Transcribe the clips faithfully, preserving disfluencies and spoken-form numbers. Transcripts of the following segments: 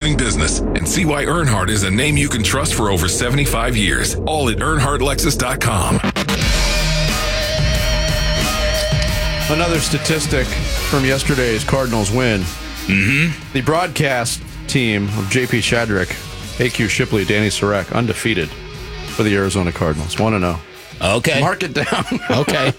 doing business and see why Earnhardt is a name you can trust for over seventy-five years. All at Earnhardt Lexus dot com. Another statistic from yesterday's Cardinals win. Mm-hmm. The broadcast team of J P Shadrick, A Q Shipley, Danny Sarek, undefeated for the Arizona Cardinals. one and oh. Okay. Mark it down. Okay.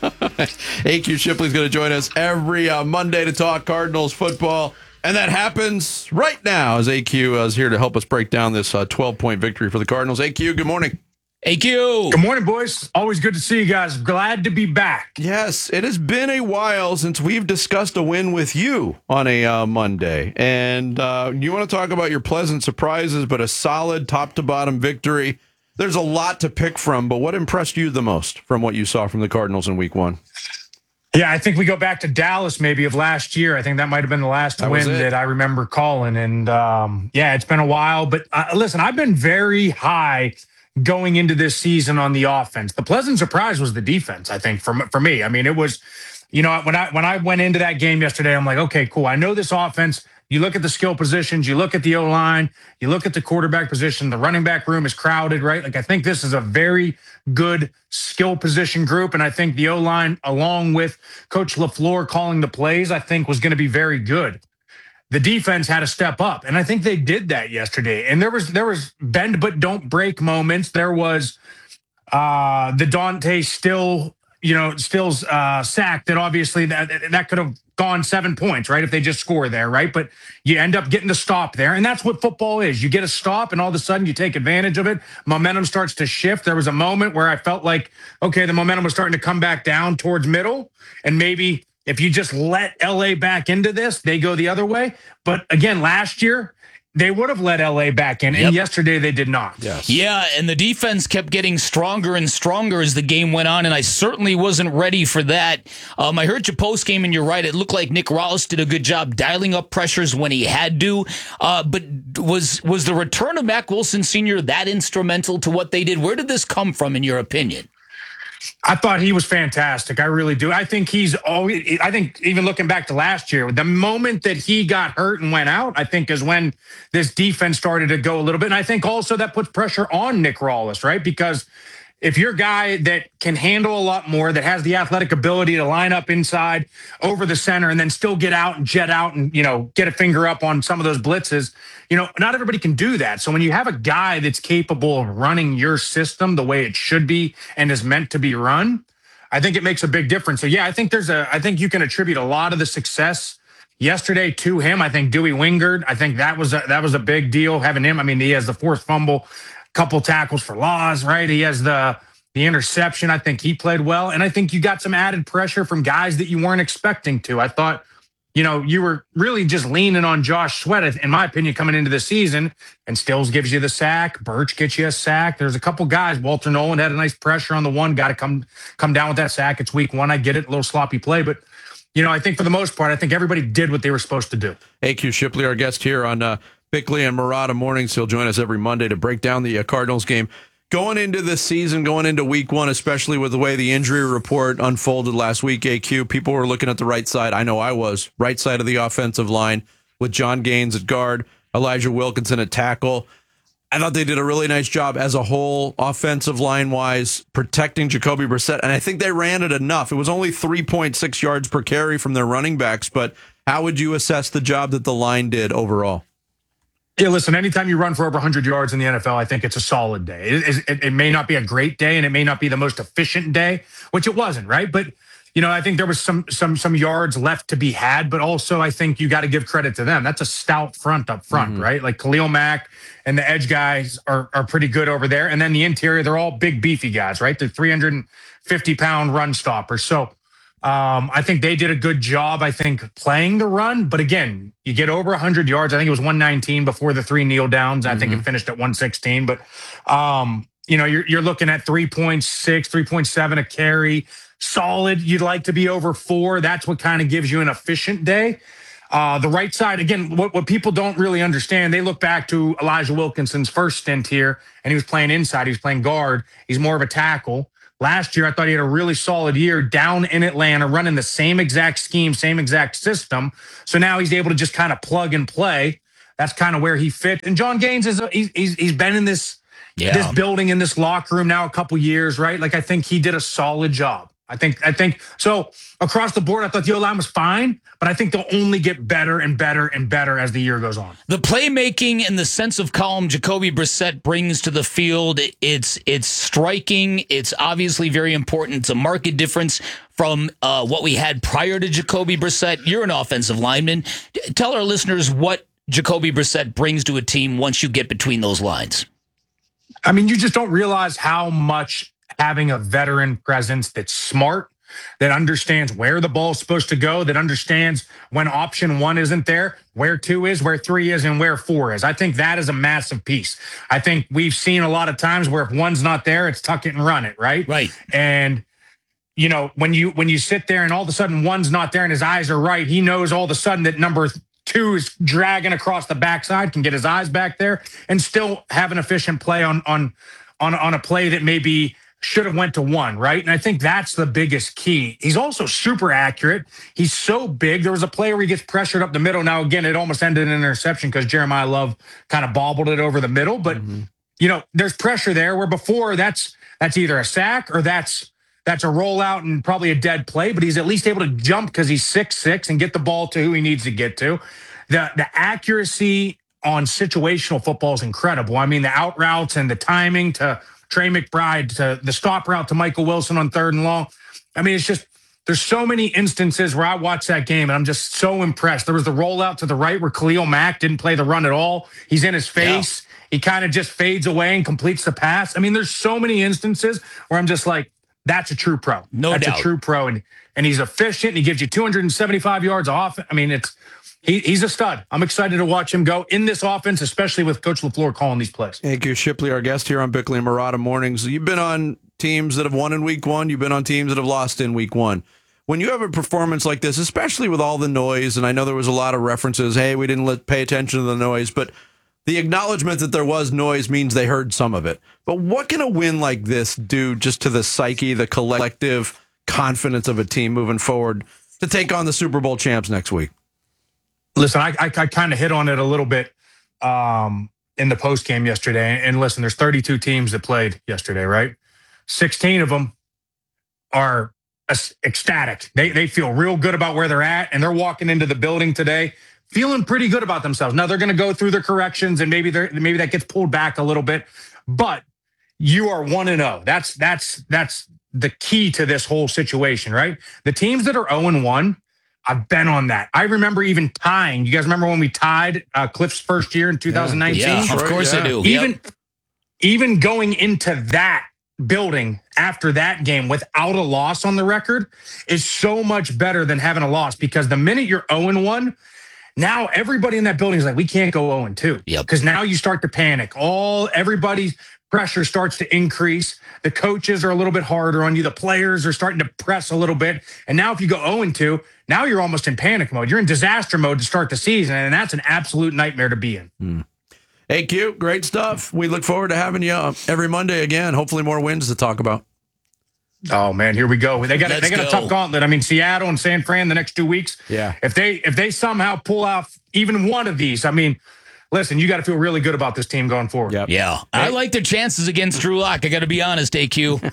A Q Shipley's going to join us every uh, Monday to talk Cardinals football. And that happens right now as A Q is here to help us break down this uh, twelve-point victory for the Cardinals. A Q, good morning. A Q. Good morning, boys. Always good to see you guys. Glad to be back. Yes, it has been a while since we've discussed a win with you on a uh, Monday. And uh, you want to talk about your pleasant surprises, but a solid top-to-bottom victory. There's a lot to pick from, but what impressed you the most from what you saw from the Cardinals in week one? Yeah, I think we go back to Dallas maybe of last year. I think that might have been the last That win was it. that I remember calling. And um, yeah, it's been a while. But uh, listen, I've been very high going into this season on the offense. The pleasant surprise was the defense, I think, for, for me. I mean, it was, you know, when I when I went into that game yesterday, I'm like, okay, cool. I know this offense. You look at the skill positions, you look at the O-line, you look at the quarterback position, the running back room is crowded, right? Like, I think this is a very good skill position group. And I think the O-line, along with Coach LaFleur calling the plays, I think was going to be very good. The defense had to step up, and I think they did that yesterday. And there was there was bend but don't break moments. There was uh, the Dante Still, you know, Still's uh, sack that obviously that that could have gone seven points, right, if they just score there, right? But you end up getting to stop there, and that's what football is. You get a stop, and all of a sudden you take advantage of it. Momentum starts to shift. There was a moment where I felt like, okay, the momentum was starting to come back down towards middle, and maybe if you just let L A back into this, they go the other way. But again, last year, they would have let L A back in, and Yep. yesterday they did not. Yes. Yeah, and the defense kept getting stronger and stronger as the game went on, and I certainly wasn't ready for that. Um, I heard your post game, and you're right. It looked like Nick Rallis did a good job dialing up pressures when he had to. Uh, but was was the return of Mack Wilson Senior that instrumental to what they did? Where did this come from, in your opinion? I thought he was fantastic. I really do. I think he's always, I think even looking back to last year, the moment that he got hurt and went out, I think is when this defense started to go a little bit. And I think also that puts pressure on Nick Rallis, right? Because if you're a guy that can handle a lot more, that has the athletic ability to line up inside over the center and then still get out and jet out and, you know, get a finger up on some of those blitzes, you know, not everybody can do that. So when you have a guy that's capable of running your system the way it should be and is meant to be run, I think it makes a big difference. So yeah, I think there's a, I think you can attribute a lot of the success yesterday to him. I think Dewey Wingard, I think that was a, that was a big deal having him. I mean, he has the forced fumble, couple tackles for loss, right? He has the the interception. I think he played well. And I think you got some added pressure from guys that you weren't expecting to. I thought, you know, you were really just leaning on Josh Sweat, in my opinion, coming into the season. And Stills gives you the sack. Birch gets you a sack. There's a couple guys. Walter Nolan had a nice pressure on the one. Got to come come down with that sack. It's week one. I get it. A little sloppy play. But, you know, I think for the most part, I think everybody did what they were supposed to do. A Q Shipley, our guest here on uh, Bickley and Murata Mornings. He'll join us every Monday to break down the uh, Cardinals game. Going into this season, going into week one, especially with the way the injury report unfolded last week, A Q, people were looking at the right side. I know I was. Right side of the offensive line with John Gaines at guard, Elijah Wilkinson at tackle. I thought they did a really nice job as a whole, offensive line-wise, protecting Jacoby Brissett. And I think they ran it enough. It was only three point six yards per carry from their running backs. But how would you assess the job that the line did overall? Yeah, listen, anytime you run for over one hundred yards in the N F L, I think it's a solid day. It, it, it may not be a great day, and it may not be the most efficient day, which it wasn't, right? But, you know, I think there was some some some yards left to be had, but also I think you got to give credit to them. That's a stout front up front, mm-hmm. right? Like Khalil Mack and the edge guys are, are pretty good over there. And then the interior, they're all big, beefy guys, right? They're three hundred fifty pound run stoppers. So Um, I think they did a good job, I think, playing the run. But again, you get over one hundred yards. I think it was one nineteen before the three kneel downs. I mm-hmm. think it finished at one sixteen. But, um, you know, you're, you're looking at three point six, three point seven a carry. Solid. You'd like to be over four. That's what kind of gives you an efficient day. Uh, the right side, again, what, what people don't really understand, they look back to Elijah Wilkinson's first stint here, and he was playing inside. He was playing guard. He's more of a tackle. Last year, I thought he had a really solid year down in Atlanta, running the same exact scheme, same exact system. So now he's able to just kind of plug and play. that's kind of where he fit. And John Gaines is a, he's, he's he's been in this Yeah. this building, in this locker room now a couple years, right? Like, I think he did a solid job. I think, I think so across the board, I thought the O-line was fine, but I think they'll only get better and better and better as the year goes on. The playmaking and the sense of calm Jacoby Brissett brings to the field, it's it's striking. It's obviously very important. It's a marked difference from uh, what we had prior to Jacoby Brissett. You're an offensive lineman. Tell our listeners what Jacoby Brissett brings to a team once you get between those lines. I mean, you just don't realize how much having a veteran presence that's smart, that understands where the ball's supposed to go, that understands when option one isn't there, where two is, where three is, and where four is. I think that is a massive piece. I think we've seen a lot of times where if one's not there, it's tuck it and run it, right? Right. And you know, when you when you sit there and all of a sudden one's not there and his eyes are right, he knows all of a sudden that number two is dragging across the backside, can get his eyes back there and still have an efficient play on on on, on a play that maybe should have went to one, right? And I think that's the biggest key. He's also super accurate. He's so big. There was a play where he gets pressured up the middle. Now, again, it almost ended in an interception because Jeremiah Love kind of bobbled it over the middle. But, mm-hmm. you know, there's pressure there where before that's that's either a sack or that's that's a rollout and probably a dead play. But he's at least able to jump because he's six six and get the ball to who he needs to get to. The, the accuracy on situational football is incredible. I mean, the out routes and the timing to Trey McBride, to the stop route to Michael Wilson on third and long. I mean, it's just, there's so many instances where I watched that game and I'm just so impressed. There was the rollout to the right where Khalil Mack didn't play the run at all. He's in his face. Yeah. He kind of just fades away and completes the pass. I mean, there's so many instances where I'm just like, that's a true pro. No that's doubt. a true pro. And, and he's efficient and he gives you two hundred seventy-five yards off. I mean, it's, He, he's a stud. I'm excited to watch him go in this offense, especially with Coach LaFleur calling these plays. Thank you, Shipley, our guest here on Bickley and Marotta Mornings. You've been on teams that have won in week one. You've been on teams that have lost in week one. When you have a performance like this, especially with all the noise, and I know there was a lot of references, hey, we didn't let, pay attention to the noise, but the acknowledgement that there was noise means they heard some of it. But what can a win like this do just to the psyche, the collective confidence of a team moving forward to take on the Super Bowl champs next week? Listen, I, I, I kind of hit on it a little bit um, in the post game yesterday. And listen, there's thirty-two teams that played yesterday, right? sixteen of them are ecstatic. They they feel real good about where they're at, and they're walking into the building today feeling pretty good about themselves. Now they're going to go through their corrections, and maybe they're maybe that gets pulled back a little bit. But you are one and zero. That's that's that's the key to this whole situation, right? The teams that are zero and one. I've been on that. I remember even tying. You guys remember when we tied uh, Cliff's first year in two thousand nineteen? Yeah, yeah of course yeah. I do. Even, yep. even going into that building after that game without a loss on the record is so much better than having a loss, because the minute you're zero and one, now everybody in that building is like, we can't go zero and two. Yep. Because now you start to panic. All everybody's pressure starts to increase. The coaches are a little bit harder on you. The players are starting to press a little bit. And now if you go zero and two, now you're almost in panic mode. You're in disaster mode to start the season, and that's an absolute nightmare to be in. Hmm. Hey, Q, great stuff. We look forward to having you every Monday again. Hopefully more wins to talk about. Oh man, here we go. They got Let's they got go. a tough gauntlet. I mean, Seattle and San Fran the next two weeks. Yeah. If they if they somehow pull out even one of these, I mean, listen, you got to feel really good about this team going forward. Yep. Yeah. Hey. I like their chances against Drew Lock. I got to be honest, A Q.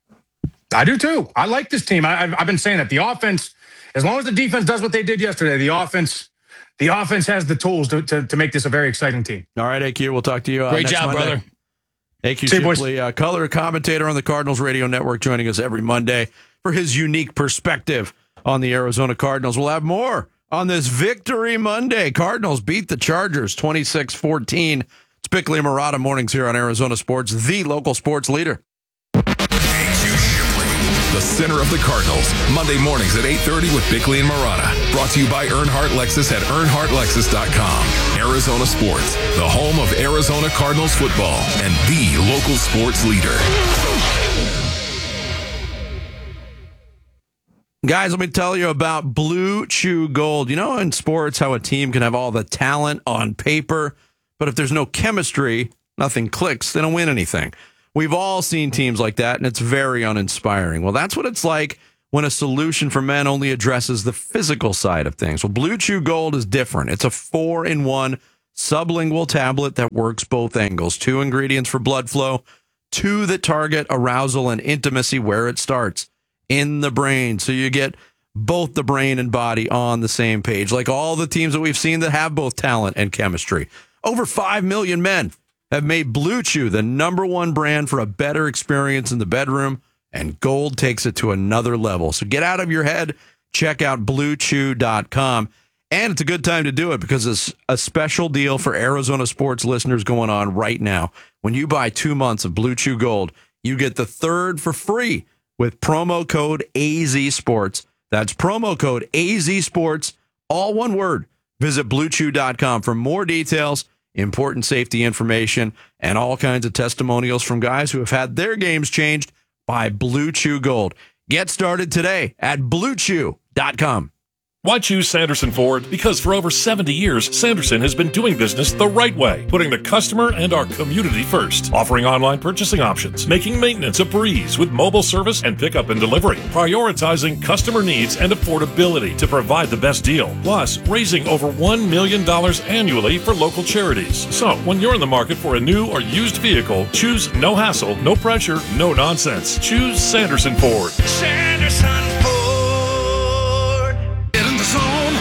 I do too. I like this team. I, I've, I've been saying that the offense, as long as the defense does what they did yesterday, the offense, the offense has the tools to to, to make this a very exciting team. All right, A Q. We'll talk to you. Uh, Great next job, Monday. brother. A Q Shipley, uh, color commentator on the Cardinals radio network, joining us every Monday for his unique perspective on the Arizona Cardinals. We'll have more on this Victory Monday. Cardinals beat the Chargers twenty-six fourteen. It's Bickley and Marotta Mornings here on Arizona Sports, the local sports leader. A Q Shipley, the center of the Cardinals, Monday mornings at eight thirty with Bickley and Marotta. Brought to you by Earnhardt Lexus at earnhardt lexus dot com. Arizona Sports, the home of Arizona Cardinals football and the local sports leader. Guys, let me tell you about Blue Chew Gold. You know in sports how a team can have all the talent on paper, but if there's no chemistry, nothing clicks, they don't win anything. We've all seen teams like that, and it's very uninspiring. Well, that's what it's like when a solution for men only addresses the physical side of things. Well, Blue Chew Gold is different. It's a four-in-one sublingual tablet that works both angles. Two ingredients for blood flow, two that target arousal and intimacy where it starts, in the brain. So you get both the brain and body on the same page, like all the teams that we've seen that have both talent and chemistry. Over five million men have made Blue Chew the number one brand for a better experience in the bedroom, and Gold takes it to another level. So get out of your head, check out blue chew dot com. And it's a good time to do it because it's a special deal for Arizona sports listeners going on right now. When you buy two months of Blue Chew Gold, you get the third for free with promo code A Z Sports. That's promo code A Z Sports, all one word. Visit blue chew dot com for more details, important safety information, and all kinds of testimonials from guys who have had their games changed by Blue Chew Gold. Get started today at blue chew dot com. Why choose Sanderson Ford? Because for over seventy years, Sanderson has been doing business the right way, putting the customer and our community first, offering online purchasing options, making maintenance a breeze with mobile service and pickup and delivery, prioritizing customer needs and affordability to provide the best deal, plus raising over one million dollars annually for local charities. So, when you're in the market for a new or used vehicle, choose no hassle, no pressure, no nonsense. Choose Sanderson Ford. Sanderson Ford. Get in the zone,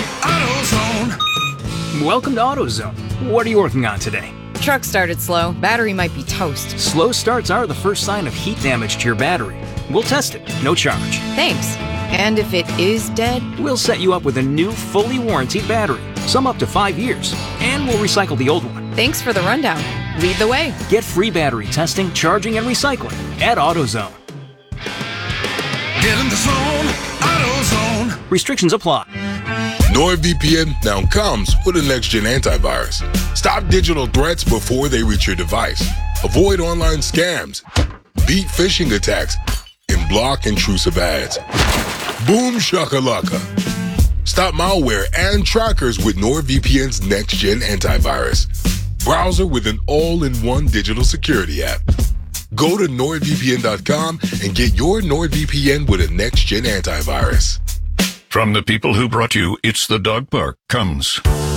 AutoZone. Welcome to AutoZone. What are you working on today? Truck started slow. Battery might be toast. Slow starts are the first sign of heat damage to your battery. We'll test it, no charge. Thanks. And if it is dead? We'll set you up with a new, fully warranted battery, some up to five years, and we'll recycle the old one. Thanks for the rundown. Lead the way. Get free battery testing, charging, and recycling at AutoZone. Get in the zone, AutoZone. Restrictions apply. NordVPN now comes with a next-gen antivirus. Stop digital threats before they reach your device. Avoid online scams, beat phishing attacks, and block intrusive ads. Boom shakalaka. Stop malware and trackers with NordVPN's next-gen antivirus. Browser with an all-in-one digital security app. Go to nord V P N dot com and get your NordVPN with a next-gen antivirus. From the people who brought you It's the Dog Park comes